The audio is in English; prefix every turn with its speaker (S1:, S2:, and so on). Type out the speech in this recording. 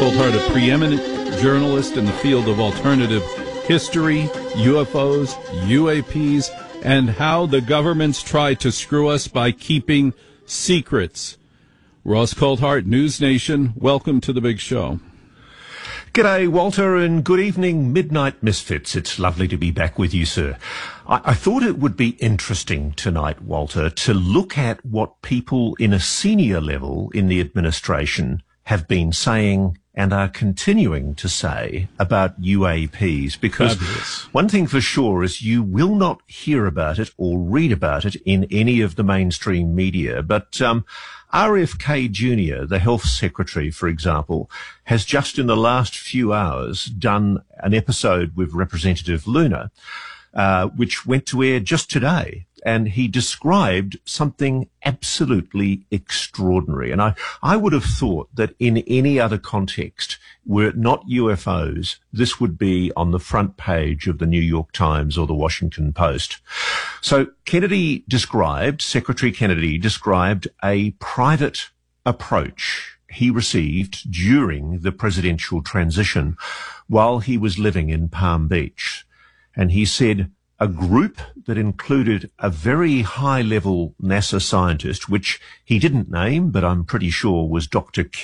S1: Coulthart, a preeminent journalist in the field of alternative history, UFOs, UAPs, and how the governments try to screw us by keeping secrets. Ross Coulthart, News Nation, welcome to the big show.
S2: G'day, Walter, and good evening, Midnight Misfits. It's lovely to be back with you, sir. I thought it would be interesting tonight, Walter, to look at what people in a senior level in the administration have been saying and are continuing to say about UAPs, because one thing for sure is you will not hear about it or read about it in any of the mainstream media. But RFK Jr., the health secretary, for example, has just in the last few hours done an episode with Representative Luna, which went to air just today. And he described something absolutely extraordinary. And I would have thought that in any other context, were it not UFOs, this would be on the front page of the New York Times or the Washington Post. So Secretary Kennedy described a private approach he received during the presidential transition while he was living in Palm Beach. And he said, a group that included a very high-level NASA scientist, which he didn't name, but I'm pretty sure was Dr.